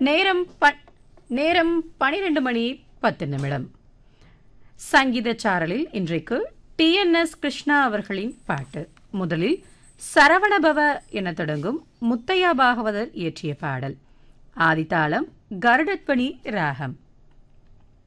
நேரம் 12 மணி 10 நிமிடம். சங்கீத சாரலில் இன்றைக்கு டிஎன்எஸ் கிருஷ்ணா அவர்களின் பாட்டு. முதலில் சரவணபவ என தொடங்கும் முத்தையா பாகவதர் இயற்றிய பாடல். ஆதிதாளம் கருடத்வனி ராகம்.